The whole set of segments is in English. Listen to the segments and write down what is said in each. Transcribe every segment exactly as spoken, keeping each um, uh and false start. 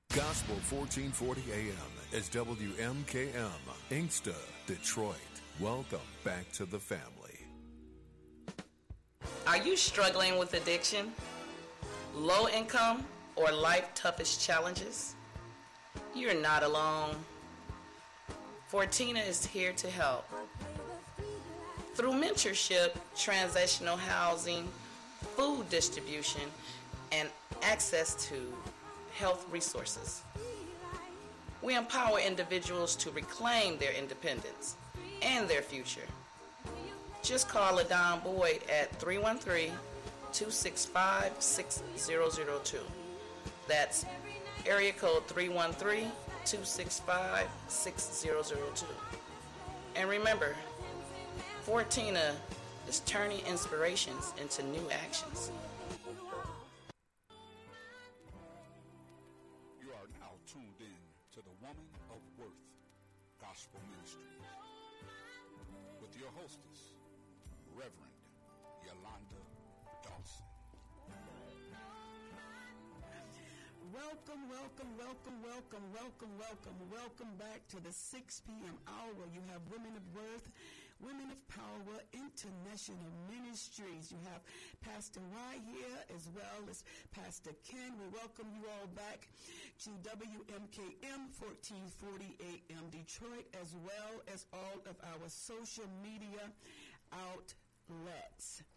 Gospel fourteen forty A M is W M K M, Inkster, Detroit. Welcome back to the family. Are you struggling with addiction, low income, or life's toughest challenges? You're not alone. Fortina is here to help. Through mentorship, transitional housing, food distribution, and access to health resources, we empower individuals to reclaim their independence and their future. Just call LaDon Boyd at three one three, two six five, six zero zero two. That's area code three one three, two six five, six zero zero two. And remember, Fortina is turning inspirations into new actions. You are now tuned in to the Woman of Worth Gospel Ministry with your hostess, Reverend Yolanda Dawson. Welcome, welcome, welcome, welcome, welcome, welcome, welcome back to the six p.m. hour. You have Women of Worth, Women of Power, International Ministries. You have Pastor Y here as well as Pastor Ken. We welcome you all back to W M K M fourteen forty A M Detroit, as well as all of our social media outlets.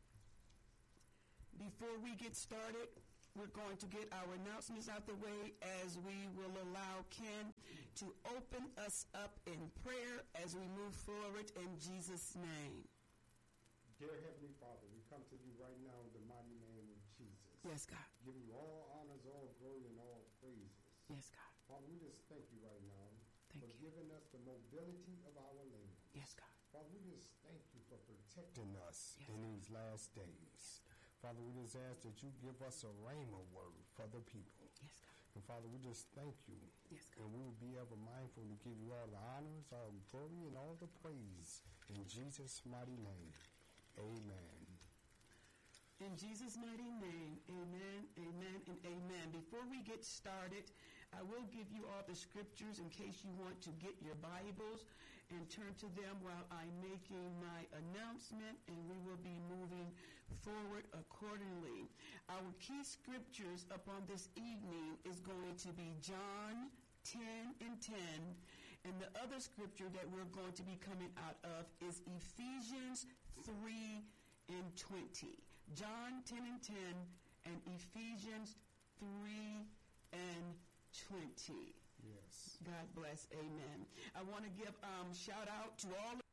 Before we get started, we're going to get our announcements out the way as we will allow Ken to open us up in prayer as we move forward in Jesus' name. Dear Heavenly Father, we come to you right now in the mighty name of Jesus. Yes, God. Giving you all honors, all glory, and all praises. Yes, God. Father, we just thank you right now Thank for you. giving us the mobility of our limbs. Yes, God. Father, we just thank you for protecting us Yes, in God. these last days. Yes, Father, we just ask that you give us a rhema word for the people. Yes, God. And Father, we just thank you. Yes, God. And we will be ever mindful to give you all the honors, all the glory, and all the praise. In Jesus' mighty name, amen. In Jesus' mighty name, amen, amen, and amen. Before we get started, I will give you all the scriptures in case you want to get your Bibles and turn to them while I'm making my announcement, and we will be moving forward accordingly. Our key scriptures upon this evening is going to be John ten and ten, and the other scripture that we're going to be coming out of is Ephesians three and twenty. John ten and ten and Ephesians three and twenty. Yes. God bless. Amen. I want to give um shout out to all